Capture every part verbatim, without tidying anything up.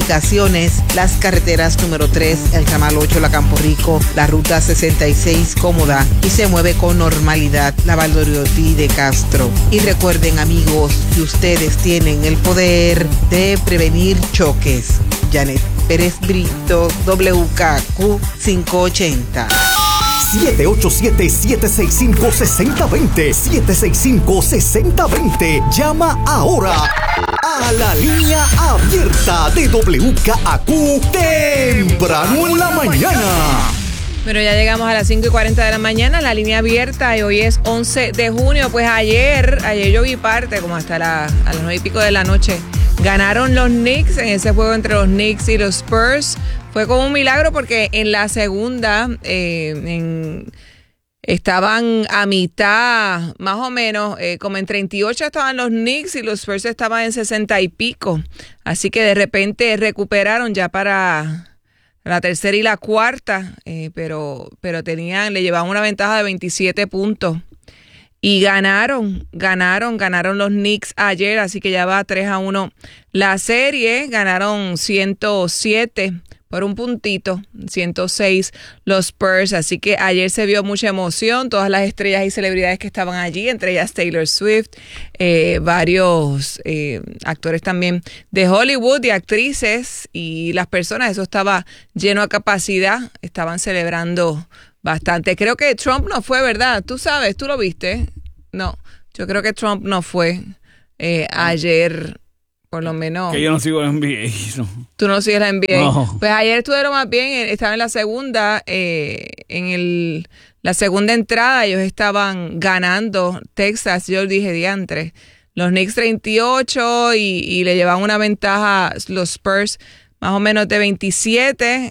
complicaciones, las carreteras número tres, el ramal ocho, la Campo Rico, la ruta sesenta y seis cómoda y se mueve con normalidad la Valdoriotti de Castro. Y recuerden, amigos, que ustedes tienen el poder de prevenir choques. Janet Pérez Brito, W K Q quinientos ochenta. siete ocho siete, siete seis cinco, seis cero dos cero, siete seis cinco, seis cero dos cero. Llama ahora a la línea abierta de W K Q temprano en la mañana. Bueno, ya llegamos a las cinco y cuarenta de la mañana, la línea abierta, y hoy es once de junio. Pues ayer, ayer yo vi parte, como hasta la, a las nueve y pico de la noche, ganaron los Knicks en ese juego entre los Knicks y los Spurs. Fue como un milagro porque en la segunda eh, en, estaban a mitad, más o menos, eh, como en treinta y ocho estaban los Knicks y los Spurs estaban en sesenta y pico. Así que de repente recuperaron ya para la tercera y la cuarta, eh, pero, pero tenían, le llevaban una ventaja de veintisiete puntos. Y ganaron, ganaron, ganaron los Knicks ayer, así que ya va tres a uno la serie. Ganaron ciento siete por un puntito, ciento seis los Spurs, así que ayer se vio mucha emoción, todas las estrellas y celebridades que estaban allí, entre ellas Taylor Swift, eh, varios eh, actores también de Hollywood y actrices, y las personas, eso estaba lleno a capacidad, estaban celebrando bastante. Creo que Trump no fue, ¿verdad? Tú sabes, ¿tú lo viste? No, yo creo que Trump no fue eh, ayer. Por lo menos. Que yo no sigo la N B A. No. Tú no sigues la N B A. No. Pues ayer estuvieron más bien, estaba en la segunda, eh, en el la segunda entrada, ellos estaban ganando Texas. Yo dije diantre. Los Knicks treinta y ocho y, y le llevaban una ventaja los Spurs más o menos de veintisiete.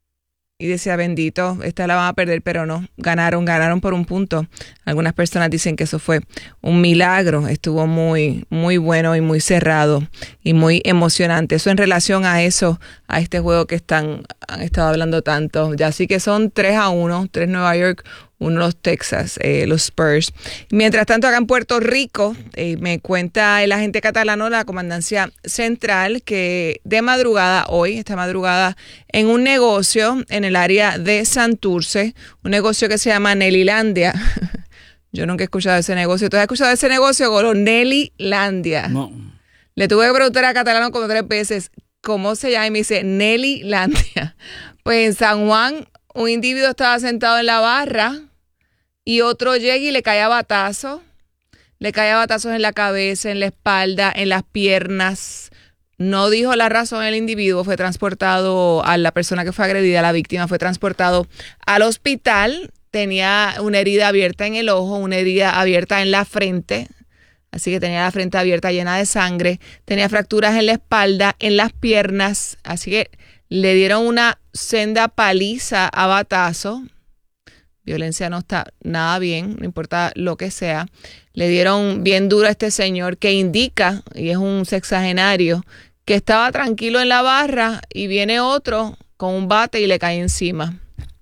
Y decía, bendito, esta la van a perder, pero no, ganaron, ganaron por un punto. Algunas personas dicen que eso fue un milagro, estuvo muy, muy bueno y muy cerrado y muy emocionante. Eso en relación a eso, a este juego que están, han estado hablando tanto. Ya sí que son tres a uno, tres Nueva York, uno los Texas, eh, los Spurs. Mientras tanto, acá en Puerto Rico, eh, me cuenta el agente catalano, la Comandancia Central, que de madrugada, hoy, esta madrugada, en un negocio en el área de Santurce, un negocio que se llama Nelilandia. Yo nunca he escuchado ese negocio. ¿Tú has escuchado ese negocio, Golo? Nelilandia. No. Le tuve que preguntar a catalano como tres veces cómo se llama y me dice Nelilandia. Pues en San Juan, un individuo estaba sentado en la barra y otro llega y le cae a batazos. Le cae a batazos en la cabeza, en la espalda, en las piernas. No dijo la razón el individuo. Fue transportado a la persona que fue agredida, la víctima, fue transportado al hospital. Tenía una herida abierta en el ojo, una herida abierta en la frente. Así que tenía la frente abierta llena de sangre. Tenía fracturas en la espalda, en las piernas. Así que le dieron una senda paliza a batazo. Violencia no está nada bien, no importa lo que sea. Le dieron bien duro a este señor que indica, y es un sexagenario, que estaba tranquilo en la barra y viene otro con un bate y le cae encima.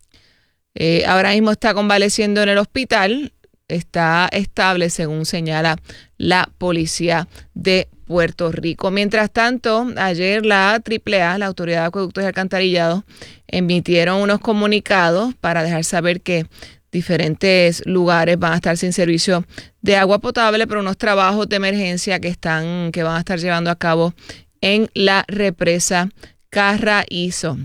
Eh, ahora mismo está convaleciendo en el hospital. Está estable, según señala la policía de Puerto Rico. Mientras tanto, ayer la triple A, la Autoridad de Acueductos y Alcantarillados, emitieron unos comunicados para dejar saber que diferentes lugares van a estar sin servicio de agua potable, pero unos trabajos de emergencia que están, que van a estar llevando a cabo en la represa Carraízo.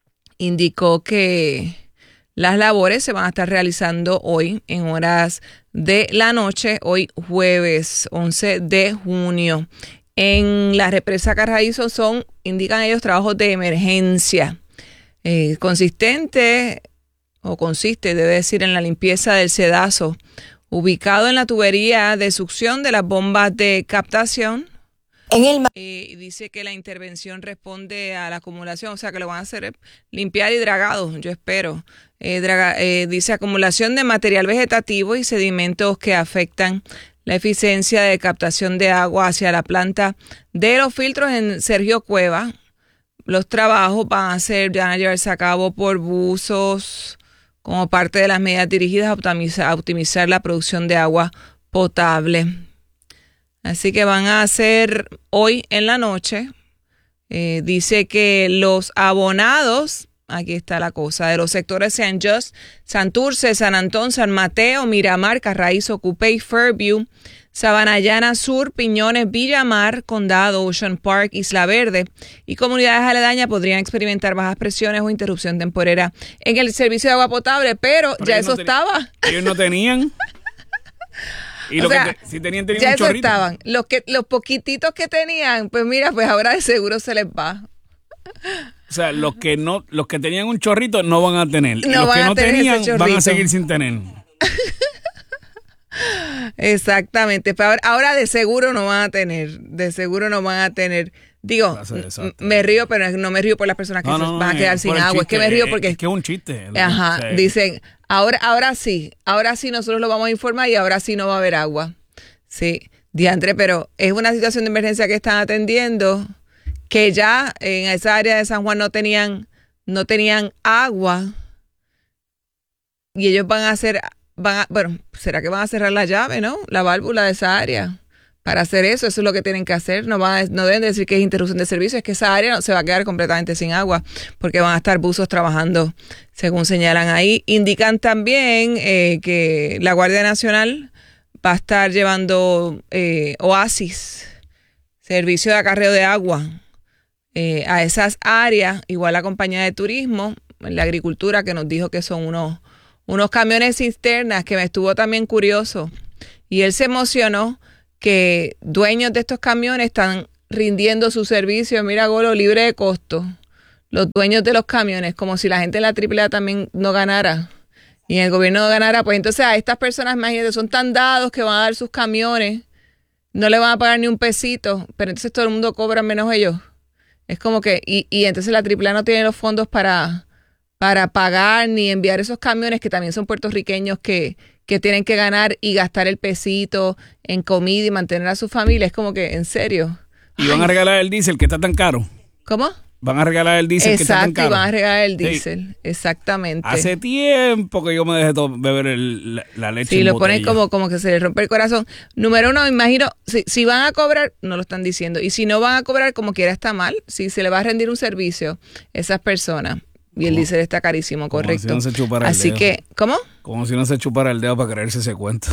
Indicó que las labores se van a estar realizando hoy en horas de la noche, hoy jueves once de junio. En la represa Carraízo son, indican ellos, trabajos de emergencia. Eh, consistente, o consiste, debe decir, en la limpieza del sedazo ubicado en la tubería de succión de las bombas de captación. En el eh, dice que la intervención responde a la acumulación, o sea que lo van a hacer limpiar y dragado, yo espero. Eh, draga, eh, dice acumulación de material vegetativo y sedimentos que afectan la eficiencia de captación de agua hacia la planta de los filtros en Sergio Cueva. Los trabajos van a ser, van a llevarse a cabo por buzos como parte de las medidas dirigidas a optimizar, a optimizar la producción de agua potable. Así que van a hacer hoy en la noche Eh, dice que los abonados, aquí está la cosa, de los sectores San Just, Santurce, San Antón, San Mateo, Miramar, Carraízo, Cupey, Fairview, Sabanayana Sur, Piñones, Villamar, Condado, Ocean Park, Isla Verde y comunidades aledañas podrían experimentar bajas presiones o interrupción temporera en el servicio de agua potable, pero, pero ya eso no estaba. Ellos no tenían. Y o lo sea, que te, si tenían, tenían ya un eso chorrito. estaban. Los, que, los poquititos que tenían, pues mira, pues ahora de seguro se les va. O sea, los que no, los que tenían un chorrito no van a tener. No y los van que a no tener tenían ese van a chorrito. seguir sin tener. Exactamente. Pero ahora, ahora de seguro no van a tener. De seguro no van a tener. Digo, m- me río, pero no me río por las personas que No, se no, van a no, quedar es sin por el agua. chiste, Es que me río es- porque. Es que es un chiste. Ajá. O sea, Dicen, ahora, ahora sí. Ahora sí nosotros lo vamos a informar y ahora sí no va a haber agua. Sí. Diantre, pero es una situación de emergencia que están atendiendo. Que ya en esa área de San Juan no tenían, no tenían agua. Y ellos van a hacer, van a, bueno, ¿será que van a cerrar la llave, no? La válvula de esa área. Para hacer eso, eso es lo que tienen que hacer. No van a, no deben decir que es interrupción de servicio, es que esa área no se va a quedar completamente sin agua, porque van a estar buzos trabajando, según señalan ahí. Indican también eh, que la Guardia Nacional va a estar llevando eh, Oasis, servicio de acarreo de agua, eh, a esas áreas, igual la compañía de turismo, la agricultura, que nos dijo que son unos, unos camiones cisternas, que me estuvo también curioso. Y él se emocionó que dueños de estos camiones están rindiendo su servicio, mira, Golo, libre de costo. Los dueños de los camiones, como si la gente en la triple A también no ganara. Y en el gobierno no ganara, pues entonces a estas personas, imagínate, son tan dados que van a dar sus camiones, no le van a pagar ni un pesito, pero entonces todo el mundo cobra menos ellos. Es como que, y, y entonces la triple A no tiene los fondos para, para pagar ni enviar esos camiones que también son puertorriqueños que, que tienen que ganar y gastar el pesito en comida y mantener a su familia. Es como que, en serio. Y van a regalar el diésel que está tan caro. ¿Cómo? Van a regalar el diésel que está tan Exacto, caro. y van a regalar el Sí. diésel. Exactamente. Hace tiempo que yo me dejé to- beber el- la, la leche. Sí, en lo ponen botella. como, como que se les rompe el corazón. Número uno, me imagino, si, si van a cobrar, no lo están diciendo. Y si no van a cobrar, como quiera está mal. Si se le va a rendir un servicio a esas personas. Y el ¿Cómo? diésel está carísimo, Como correcto. si no se chupara el Así dedo. que, ¿cómo? Como si no se chupara el dedo para creerse ese cuento.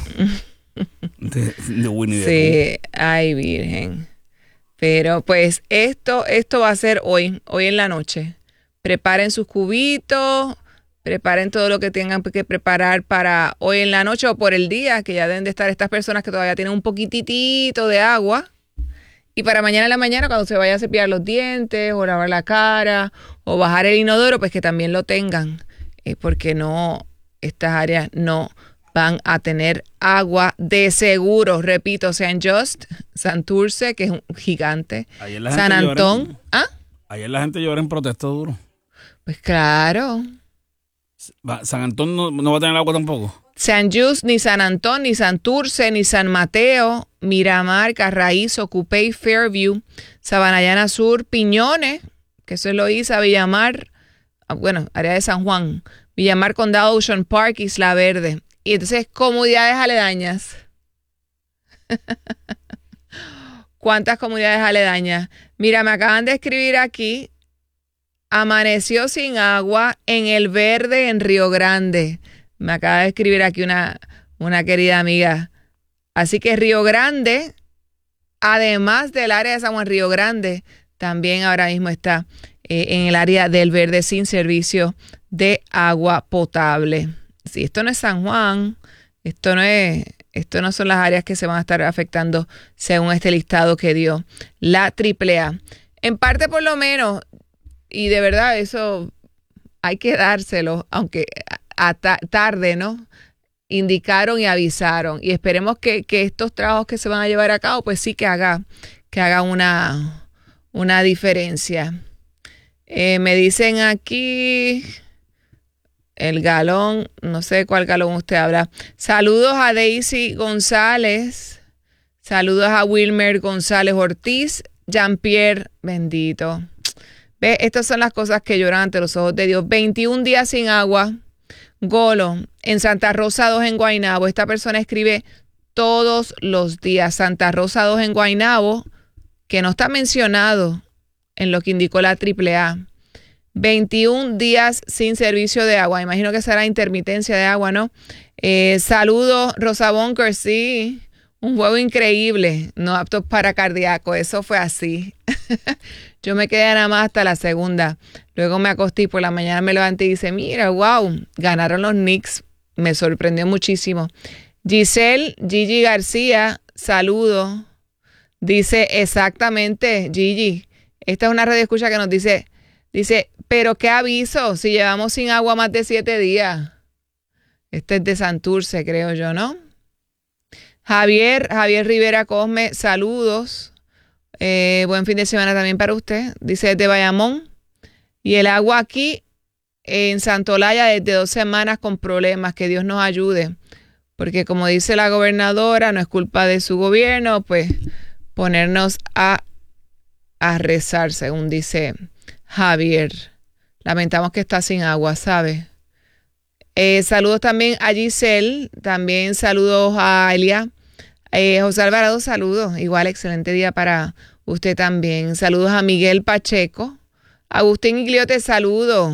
de, de Winnie the Sí, ay, virgen. Pero pues esto, esto va a ser hoy, hoy en la noche. Preparen sus cubitos, preparen todo lo que tengan que preparar para hoy en la noche o por el día, que ya deben de estar estas personas que todavía tienen un poquitito de agua. Y para mañana en la mañana, cuando se vaya a cepillar los dientes o lavar la cara o bajar el inodoro, pues que también lo tengan, eh, porque no, estas áreas no van a tener agua de seguro. Repito, San Just, Santurce, que es un gigante, Ayer la San gente lloró. Antón. ¿Ah? Ayer la gente llora en protesto duro. Pues claro. Va- San Antón no, no va a tener agua tampoco. San Just, ni San Antón, ni Santurce, ni San Mateo, Miramar, Carraízo, Cupey, Fairview, Sabanayana Sur, Piñones, que eso es Loíza, Villamar, ah, bueno, área de San Juan, Villamar, Condado, Ocean Park, Isla Verde. Y entonces, comunidades aledañas. ¿Cuántas comunidades aledañas? Mira, me acaban de escribir aquí, amaneció sin agua en El Verde, en Río Grande. Me acaba de escribir aquí una, una querida amiga. Así que Río Grande, además del área de San Juan, Río Grande, también ahora mismo está eh, en el área del Verde sin servicio de agua potable. Sí, esto no es San Juan, esto no es, esto no son las áreas que se van a estar afectando según este listado que dio la triple A. En parte por lo menos, y de verdad eso hay que dárselo, aunque a ta- tarde, ¿no? Indicaron y avisaron. Y esperemos que, que estos trabajos que se van a llevar a cabo, pues sí que haga, que haga una, una diferencia. Eh, me dicen aquí el galón, no sé de cuál galón usted habla. Saludos a Daisy González. Saludos a Wilmer González Ortiz. Jean-Pierre, bendito. Ve, estas son las cosas que lloran ante los ojos de Dios. veintiún días sin agua. Golo, en Santa Rosa dos en Guaynabo. Esta persona escribe todos los días. Santa Rosa dos en Guaynabo, que no está mencionado en lo que indicó la triple A. veintiún días sin servicio de agua. Imagino que será intermitencia de agua, ¿no? Eh, saludos, Rosa Bunker, sí. Un juego increíble, no apto para cardíaco. Eso fue así. Yo me quedé nada más hasta la segunda. Luego me acosté y por la mañana me levanté y dice, mira, wow, ganaron los Knicks. Me sorprendió muchísimo. Giselle, Gigi García, saludos. Dice, exactamente, Gigi. Esta es una radio escucha que nos dice, dice, pero qué aviso si llevamos sin agua más de siete días. Este es de Santurce, creo yo, ¿no? Javier, Javier Rivera Cosme, saludos. Eh, buen fin de semana también para usted. Dice desde Bayamón. Y el agua aquí en Santolaya desde dos semanas con problemas. Que Dios nos ayude. Porque como dice la gobernadora, no es culpa de su gobierno, pues ponernos a, a rezar, según dice Javier. Lamentamos que está sin agua, ¿sabe? Eh, saludos también a Giselle. También saludos a Elia. Eh, José Alvarado, saludos. Igual, excelente día para usted también. Saludos a Miguel Pacheco. Agustín Igliote, saludos.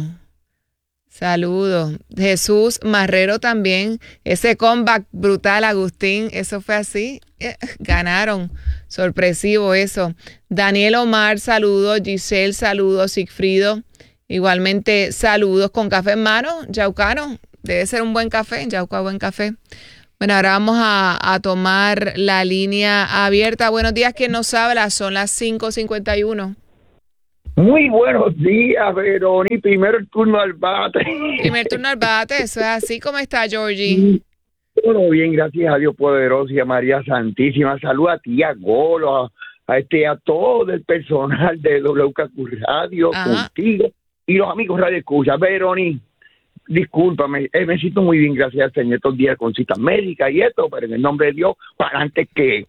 Saludos. Jesús Marrero también. Ese comeback brutal, Agustín. Eso fue así. Eh, ganaron. Sorpresivo eso. Daniel Omar, saludos. Giselle, saludos. Sigfrido, igualmente saludos. Con café en mano. Yaucano. Debe ser un buen café. Yauca, buen café. Bueno, ahora vamos a, a tomar la línea abierta. Buenos días, ¿quién nos habla? Son las cinco cincuenta y uno. Muy buenos días, Verónica. Primero el turno al bate. Primer turno al bate, eso es así. ¿Cómo está, Georgie? Todo bien, gracias a Dios poderoso y a María Santísima. Saludos a ti, a Golo, a, a, este, a todo el personal de W K Q Radio, Ajá. contigo y los amigos Radio Escucha. Verónica, discúlpame, eh, me siento muy bien, gracias al Señor, estos días con citas médicas y esto, pero en el nombre de Dios, para antes que...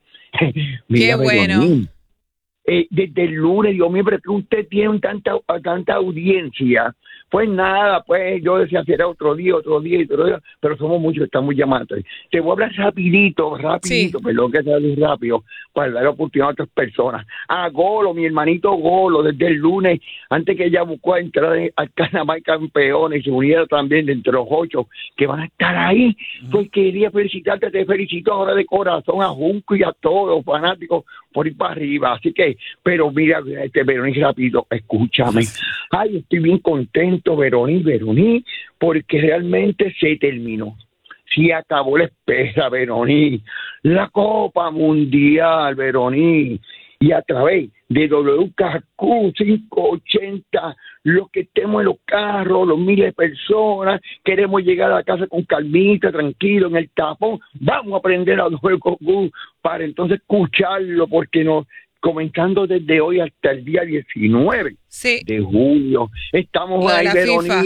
Qué bueno. Verónica, eh, desde el lunes, Dios mío, pero que usted tiene un tanta, tanta audiencia. Pues nada, pues yo decía, será otro día, otro día, otro día, pero somos muchos que estamos llamando. Te voy a hablar rapidito, rapidito, Sí. perdón que sea muy rápido, para dar oportunidad a otras personas. A Golo, mi hermanito Golo, desde el lunes, antes que ella buscó entrar al Carnaval Campeones y se uniera también de entre los ocho que van a estar ahí, uh-huh. Pues quería felicitarte, te felicito ahora de corazón a Junco y a todos los fanáticos por ir para arriba. Así que, pero mira, este Verónica, rápido, escúchame. Ay, estoy bien contento, Verónica, Verónica, porque realmente se terminó. Sí acabó la espera, Verónica. La Copa Mundial, Verónica. Y a través de W K Q quinientos ochenta, los que estemos en los carros, los miles de personas, queremos llegar a la casa con calmita, tranquilo, en el tapón, vamos a aprender a W K Q para entonces escucharlo, porque nos, comenzando desde hoy hasta el día diecinueve Sí. de julio, estamos ahí, Verónica.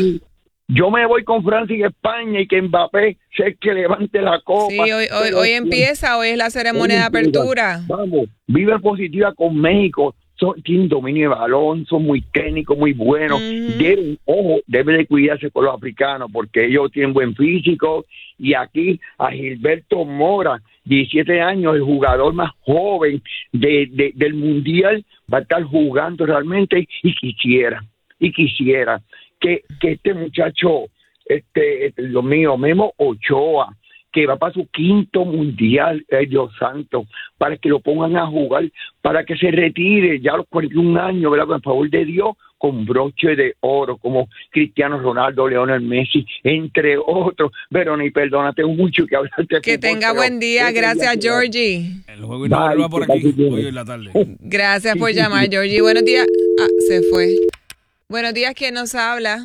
Yo me voy con Francia y España y que Mbappé sé que levante la copa. Sí, hoy, hoy, hoy empieza, hoy es la ceremonia de apertura. Vamos, Viva Positiva con México. Son, tienen dominio de balón, son muy técnicos, muy buenos. Uh-huh. Deben, ojo, deben de cuidarse con los africanos porque ellos tienen buen físico. Y aquí a Gilberto Mora, diecisiete años, el jugador más joven de, de, del Mundial, va a estar jugando realmente y quisiera, y quisiera. Que, que este muchacho, este, este, lo mío, Memo Ochoa, que va para su quinto mundial, eh, Dios santo, para que lo pongan a jugar, para que se retire ya a los cuarenta y un años, ¿verdad? Con favor de Dios, con broche de oro, como Cristiano Ronaldo, Lionel Messi, entre otros. Verónica, perdónate mucho que hablarte. Que tenga buen día, gracias, Georgie. El juego inaugural por aquí, hoy en la tarde. Gracias por llamar, Georgie. Buenos días. Ah, se fue. Buenos días, ¿quién nos habla?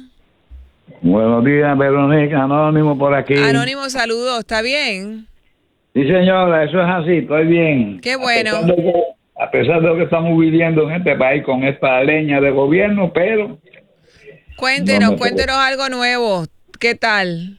Buenos días, Verónica, Anónimo por aquí. Anónimo, saludos, ¿está bien? Sí, señora, eso es así, estoy bien. Qué bueno. A pesar de que, a pesar de lo que estamos viviendo en este país con esta leña de gobierno, pero... Cuéntenos, no cuéntenos algo nuevo. ¿Qué tal?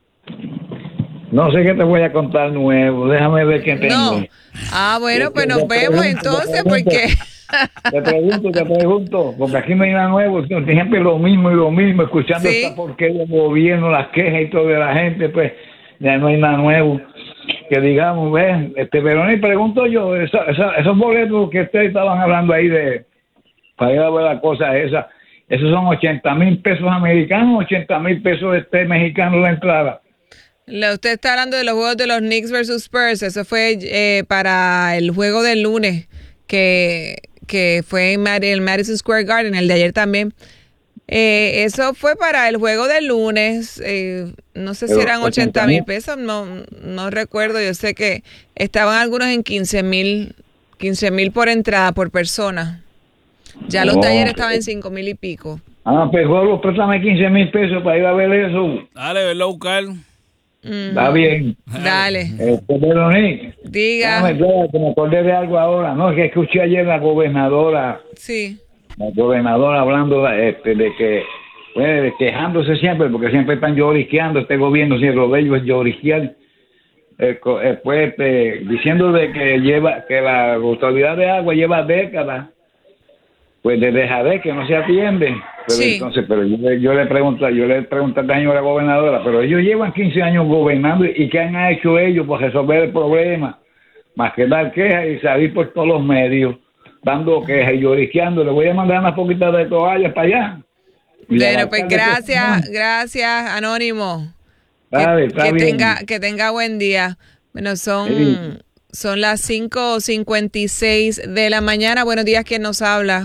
No sé qué te voy a contar nuevo, déjame ver qué tengo. No. Ah, bueno, pues nos vemos entonces, porque... Te pregunto, te pregunto, porque aquí no hay nada nuevo, siempre lo mismo y lo mismo, escuchando ¿Sí? esta porquería del gobierno, las quejas y todo de la gente, pues ya no hay nada nuevo. Que digamos, ven, este, pero ni pregunto yo, esa, esa, esos boletos que ustedes estaban hablando ahí de para ir a ver la cosa esa. Esos son ochenta mil pesos americanos, ochenta mil pesos este mexicanos la entrada. Le, usted está hablando de los juegos de los Knicks versus Spurs. Eso fue eh, para el juego del lunes, que, que fue en el Madison Square Garden, el de ayer también. Eh, eso fue para el juego del lunes. Eh, no sé Pero, si eran ochenta mil pesos, no, no recuerdo. Yo sé que estaban algunos en quince mil, quince mil por entrada, por persona. Ya los oh, de ayer estaban en cinco mil y pico. Ah, pues Gordo, préstame quince mil pesos para ir a ver eso. Dale, verlo a buscar. Mm. Está bien. Dale. Este, Veronique, diga. Déjame, que me acordé de algo ahora. No, es que escuché ayer la gobernadora. Sí. La gobernadora hablando este, de que, pues, quejándose siempre, porque siempre están lloriqueando este gobierno, si lo de ellos es lloriquear. Eh, eh, pues, este, diciendo de que lleva, que la autoridad de agua lleva décadas, pues de dejadez que no se atiende. Pero sí. entonces, pero yo, yo le pregunto, yo le pregunto a la señora gobernadora, pero ellos llevan quince años gobernando y ¿qué han hecho ellos para resolver el problema? Más que dar quejas y salir por todos los medios dando quejas y lloriqueando. Le voy a mandar unas poquitas de toallas para allá. Bueno, pues gracias, gracias, Anónimo. Dale, que, que tenga, que tenga buen día. Bueno, son, sí. son las cinco cincuenta y seis de la mañana. Buenos días, ¿quién nos habla?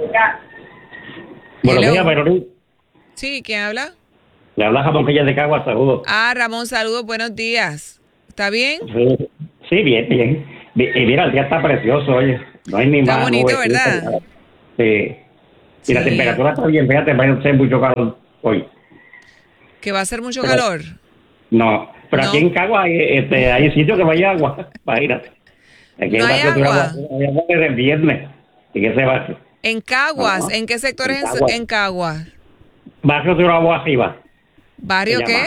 Buenos días, Veronique. Sí, ¿quién habla? Le habla Ramón Reyes de Caguas, saludos. Ah, Ramón, saludos, buenos días. ¿Está bien? Sí, sí, bien, bien. Y mira, el día está precioso, oye. No hay ni está más. bonito, nubes, ¿verdad? Sí. sí. Y la temperatura está bien, fíjate, va a hacer mucho calor hoy. ¿Que va a hacer mucho pero, calor? No, pero no. Aquí en Caguas hay, este, hay sitios que vaya agua, imagínate. Aquí no hay agua. Hay agua desde el viernes. ¿Y qué se va a hacer? ¿En Caguas? No, ¿En qué sectores en Caguas? En Caguas? Barrio Turabo arriba. ¿Barrio qué?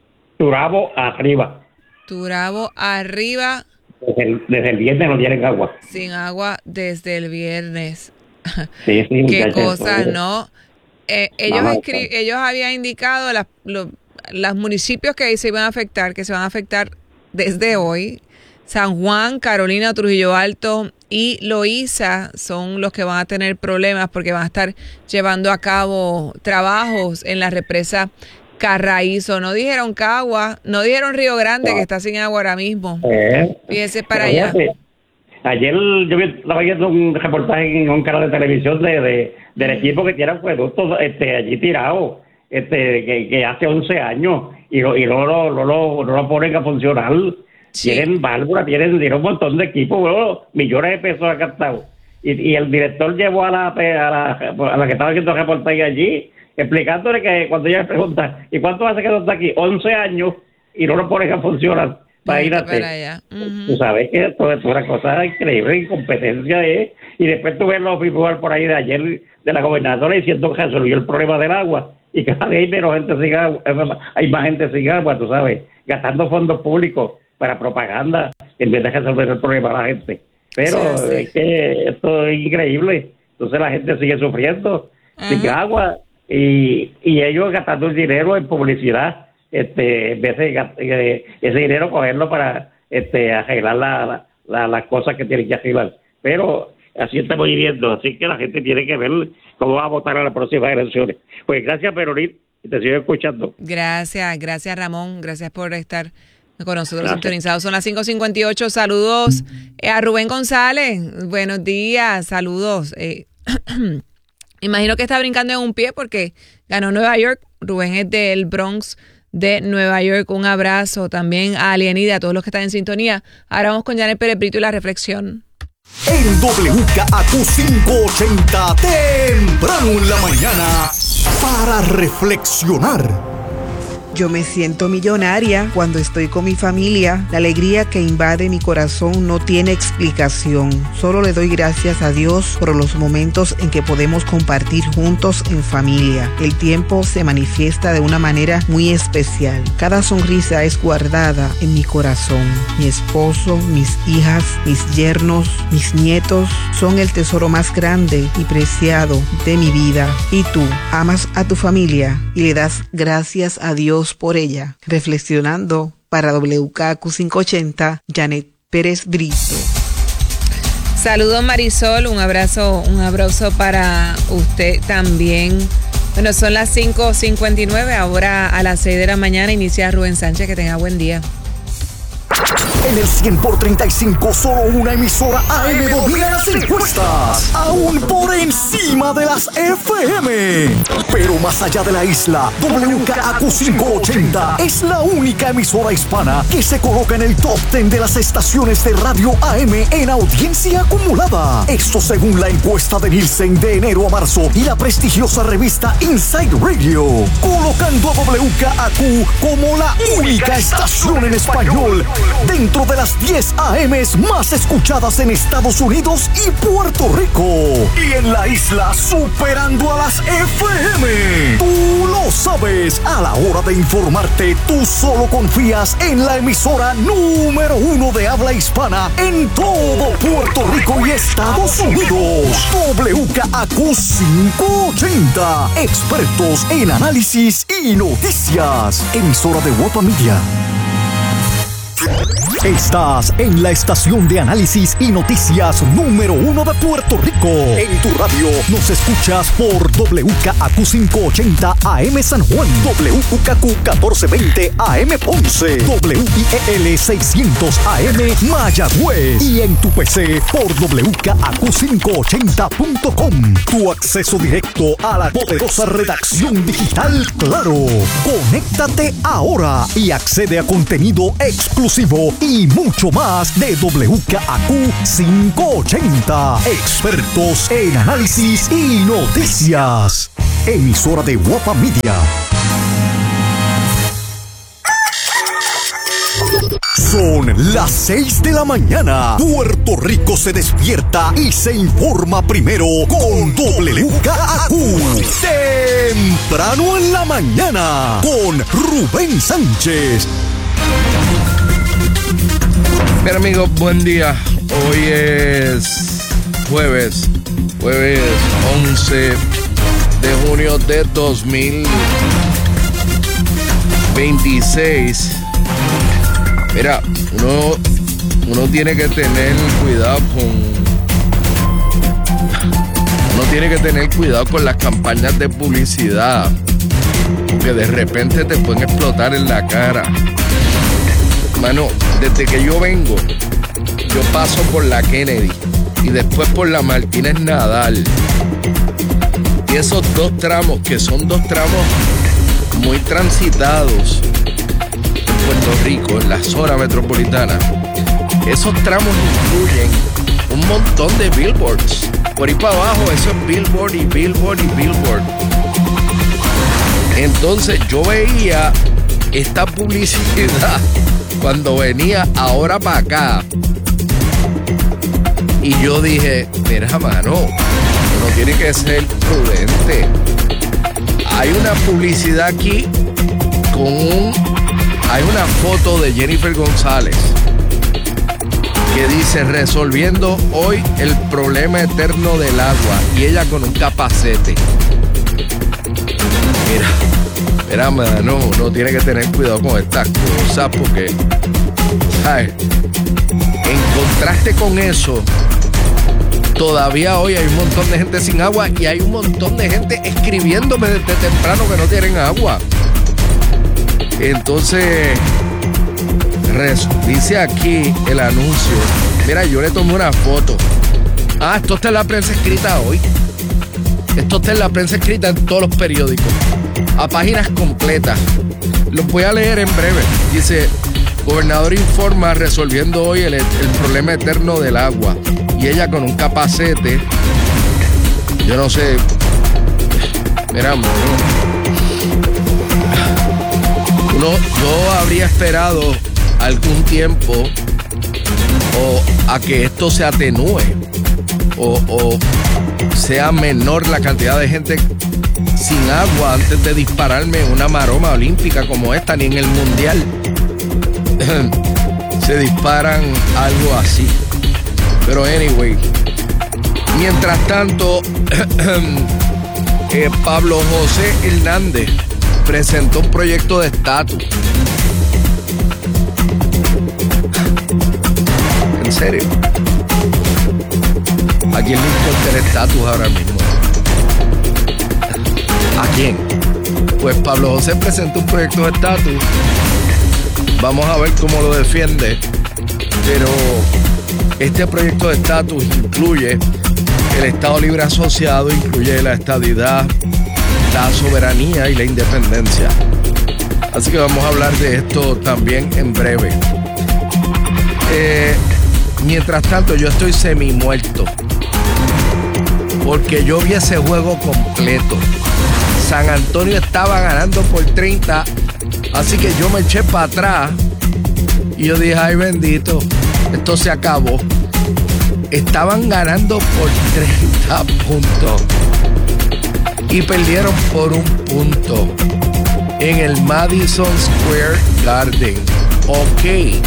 Turabo arriba. Turabo arriba. Desde el, desde el viernes no tienen agua. Sin agua desde el viernes. Sí, sí. Qué cosas, ¿no? Eh, ellos, escri- ellos habían indicado las, los, los municipios que se iban a afectar, que se van a afectar desde hoy. San Juan, Carolina, Trujillo Alto y Loíza son los que van a tener problemas porque van a estar llevando a cabo trabajos en la represa Carraízo. No dijeron Cagua, no dijeron Río Grande, no. que está sin agua ahora mismo. Eh, Fíjese para allá. Fíjate, ayer yo vi, estaba viendo un reportaje en un canal de televisión de, de del equipo que tiene acueductos este, allí tirado, este, que, que hace once años y, lo, y no, lo, no, lo, no lo ponen a funcionar. Sí. Tienen válvula, tienen, tienen un montón de equipos, bro, millones de pesos ha gastado. Y, y el director llevó a la, a la, a la que estaba haciendo el reportaje allí, explicándole que cuando ella le pregunta, ¿y cuánto hace que no está aquí? once años y no lo ponen a funcionar. Para ir a allá. Uh-huh. Tú sabes que esto es una cosa increíble, incompetencia es. Y después tú ves los people por ahí de ayer de la gobernadora diciendo que resolvió el problema del agua y cada vez hay menos gente sin agua, hay más gente sin agua, tú sabes, gastando fondos públicos para propaganda en vez de resolver el problema a la gente. Pero sí, sí. es que esto es increíble. Entonces la gente sigue sufriendo uh-huh. sin agua y, y ellos gastando el dinero en publicidad. Este, en vez de eh, ese dinero cogerlo para este arreglar la, la, la, las cosas que tienen que arreglar. Pero así estamos viviendo, así que la gente tiene que ver cómo va a votar a las próximas elecciones. Pues gracias, Perolín, te sigo escuchando. Gracias, gracias Ramón, gracias por estar con nosotros sintonizados. Son las cinco cincuenta y ocho, saludos eh, a Rubén González, buenos días, saludos. Eh, imagino que está brincando en un pie porque ganó Nueva York. Rubén es del Bronx de Nueva York. Un abrazo también a Alienida, a todos los que están en sintonía. Ahora vamos con Janet Pérez Brito y la reflexión. En W K A Q quinientos ochenta, temprano en la mañana, para reflexionar. Yo me siento millonaria cuando estoy con mi familia. La alegría que invade mi corazón no tiene explicación. Solo le doy gracias a Dios por los momentos en que podemos compartir juntos en familia. El tiempo se manifiesta de una manera muy especial. Cada sonrisa es guardada en mi corazón. Mi esposo, mis hijas, mis yernos, mis nietos son el tesoro más grande y preciado de mi vida. ¿Y tú amas a tu familia y le das gracias a Dios por ella? Reflexionando para W K Q quinientos ochenta, Janet Pérez Brito. Saludos Marisol, un abrazo, un abrazo para usted también. Bueno, son las cinco cincuenta y nueve, ahora a las seis de la mañana inicia Rubén Sánchez, que tenga buen día. En el cien por treinta y cinco, solo una emisora A M domina las encuestas, aún por encima de las F M. Pero más allá de la isla, W K A Q quinientos ochenta es la única emisora hispana que se coloca en el top diez de las estaciones de radio A M en audiencia acumulada. Esto según la encuesta de Nielsen de enero a marzo y la prestigiosa revista Inside Radio, colocando a W K A Q como la única estación en español dentro de las diez A Ms más escuchadas en Estados Unidos y Puerto Rico. Y en la isla superando a las F M. Tú lo sabes, a la hora de informarte, tú solo confías en la emisora número uno de habla hispana en todo Puerto Rico y Estados Unidos. W K A Q quinientos ochenta. Expertos en análisis y noticias. Emisora de Guapa Media. Estás en la estación de análisis y noticias número uno de Puerto Rico. En tu radio nos escuchas por W K A Q quinientos ochenta A M San Juan, W K Q catorce veinte A M Ponce, W I E L seiscientos A M Mayagüez y en tu P C por W K A Q quinientos ochenta punto com. Tu acceso directo a la poderosa redacción digital Claro. Conéctate ahora y accede a contenido exclusivo y mucho más de W K A Q quinientos ochenta. Expertos en análisis y noticias. Emisora de Guapa Media. Son las seis de la mañana. Puerto Rico se despierta y se informa primero con W K A Q. Temprano en la mañana con Rubén Sánchez. Bien amigos, buen día. Hoy es jueves, jueves once de junio de dos mil veintiséis. Mira, uno, uno tiene que tener cuidado con... Uno tiene que tener cuidado con las campañas de publicidad, porque de repente te pueden explotar en la cara. Mano, desde que yo vengo, yo paso por la Kennedy y después por la Martínez Nadal. Y esos dos tramos, que son dos tramos muy transitados en Puerto Rico, en la zona metropolitana, esos tramos incluyen un montón de billboards. Por ahí para abajo, eso es billboard y billboard y billboard. Entonces yo veía esta publicidad cuando venía ahora para acá y yo dije, mira mano, uno tiene que ser prudente. Hay una publicidad aquí con un hay una foto de Jennifer González que dice resolviendo hoy el problema eterno del agua y ella con un capacete. Mira, mira, mano, uno tiene que tener cuidado con estas cosas porque, ¿sabes? En contraste con eso, todavía hoy hay un montón de gente sin agua y hay un montón de gente escribiéndome desde temprano que no tienen agua. Entonces, dice aquí el anuncio. Mira, yo le tomé una foto. Ah, esto está en la prensa escrita hoy. Esto está en la prensa escrita en todos los periódicos, a páginas completas. Los voy a leer en breve. Dice, gobernador informa resolviendo hoy el, el problema eterno del agua. Y ella con un capacete. Yo no sé. Mira, ¿no? Uno, yo habría esperado algún tiempo o a que esto se atenúe o, o sea menor la cantidad de gente sin agua antes de dispararme una maroma olímpica como esta, ni en el mundial se disparan algo así. Pero anyway, mientras tanto eh, Pablo José Hernández presentó un proyecto de estatus. ¿En serio? ¿A quién le importa el estatus ahora mismo? ¿A quién? Pues Pablo José presentó un proyecto de estatus. Vamos a ver cómo lo defiende. Pero este proyecto de estatus incluye el Estado Libre Asociado, incluye la estadidad, la soberanía y la independencia. Así que vamos a hablar de esto también en breve. Eh, mientras tanto, yo estoy semi muerto porque yo vi ese juego completo. San Antonio estaba ganando por treinta, así que yo me eché para atrás y yo dije, ay bendito, esto se acabó. Estaban ganando por treinta puntos y perdieron por un punto en el Madison Square Garden. Ok.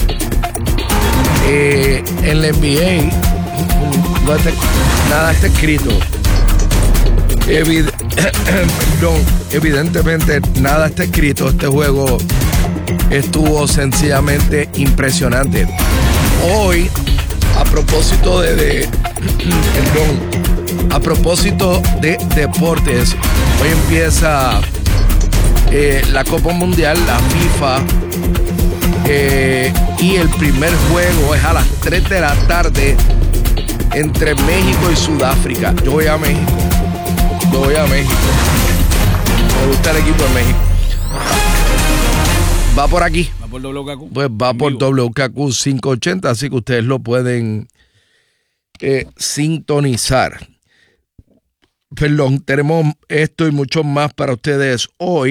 Eh, en la N B A no está, nada está escrito. Evid- Perdón, evidentemente nada está escrito. Este juego estuvo sencillamente impresionante. Hoy, a propósito de, de perdón, a propósito de deportes, hoy empieza eh, la Copa Mundial, la FIFA, eh, y el primer juego es a las tres de la tarde entre México y Sudáfrica. Yo voy a México. Yo voy a México. Me gusta el equipo de México. Va por aquí. Va por W K Q. Pues va por W K Q quinientos ochenta, así que ustedes lo pueden eh, sintonizar. Perdón, tenemos esto y mucho más para ustedes hoy.